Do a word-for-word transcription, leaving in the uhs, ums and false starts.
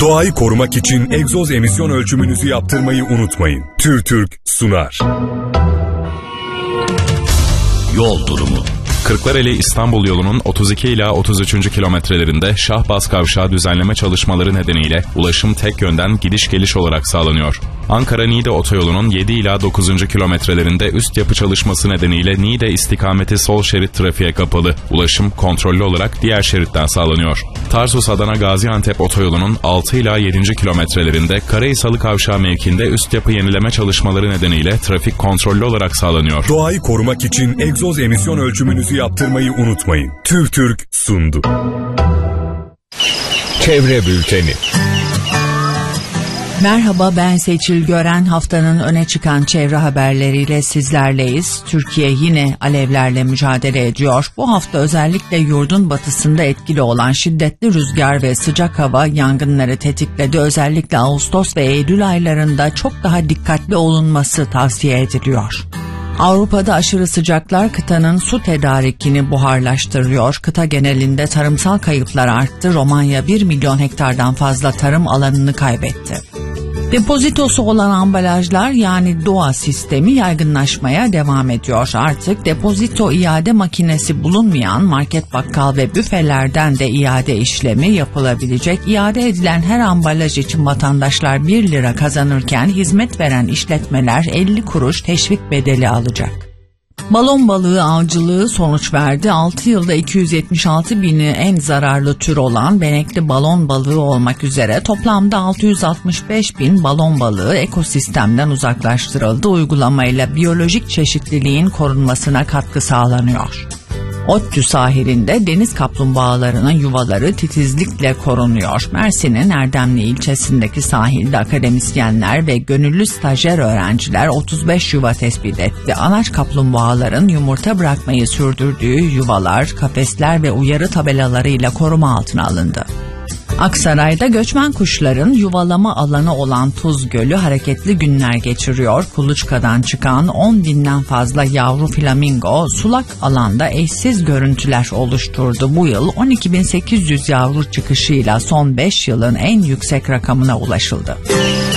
Doğayı korumak için egzoz emisyon ölçümünüzü yaptırmayı unutmayın. TÜRTÜRK sunar. Yol durumu. Kırklareli İstanbul yolunun otuz iki ila otuz üçüncü kilometrelerinde Şahbaz Kavşağı düzenleme çalışmaları nedeniyle ulaşım tek yönden gidiş geliş olarak sağlanıyor. Ankara-Niğde otoyolunun yedi ila dokuzuncu kilometrelerinde üst yapı çalışması nedeniyle Niğde istikameti sol şerit trafiğe kapalı. Ulaşım kontrollü olarak diğer şeritten sağlanıyor. Tarsus-Adana Gaziantep otoyolunun altı ila yedinci kilometrelerinde Karahisalı Kavşağı mevkinde üst yapı yenileme çalışmaları nedeniyle trafik kontrollü olarak sağlanıyor. Doğayı korumak için egzoz emisyon ölçümünüzü yaptırmayı unutmayın. TÜRTÜRK sundu. Çevre Bülteni. Merhaba, ben Seçil Gören. Haftanın öne çıkan çevre haberleriyle sizlerleyiz. Türkiye yine alevlerle mücadele ediyor. Bu hafta özellikle yurdun batısında etkili olan şiddetli rüzgar ve sıcak hava yangınları tetikledi. Özellikle Ağustos ve Eylül aylarında çok daha dikkatli olunması tavsiye ediliyor. Avrupa'da aşırı sıcaklar kıtanın su tedarikini buharlaştırıyor. Kıta genelinde tarımsal kayıplar arttı. Romanya bir milyon hektardan fazla tarım alanını kaybetti. Depozitosu olan ambalajlar yani D O A sistemi yaygınlaşmaya devam ediyor. Artık depozito iade makinesi bulunmayan market, bakkal ve büfelerden de iade işlemi yapılabilecek. İade edilen her ambalaj için vatandaşlar bir lira kazanırken hizmet veren işletmeler elli kuruş teşvik bedeli alacak. Balon balığı avcılığı sonuç verdi. altı yılda iki yüz yetmiş altı bini en zararlı tür olan benekli balon balığı olmak üzere toplamda altı yüz altmış beş bin balon balığı ekosistemden uzaklaştırıldı. Uygulamayla biyolojik çeşitliliğin korunmasına katkı sağlanıyor. ODTÜ sahilinde deniz kaplumbağalarının yuvaları titizlikle korunuyor. Mersin'in Erdemli ilçesindeki sahilde akademisyenler ve gönüllü stajyer öğrenciler otuz beş yuva tespit etti. Anaç kaplumbağaların yumurta bırakmayı sürdürdüğü yuvalar, kafesler ve uyarı tabelalarıyla koruma altına alındı. Aksaray'da göçmen kuşların yuvalama alanı olan Tuz Gölü hareketli günler geçiriyor. Kuluçkadan çıkan on binden fazla yavru flamingo sulak alanda eşsiz görüntüler oluşturdu. Bu yıl on iki bin sekiz yüz yavru çıkışıyla son beş yılın en yüksek rakamına ulaşıldı.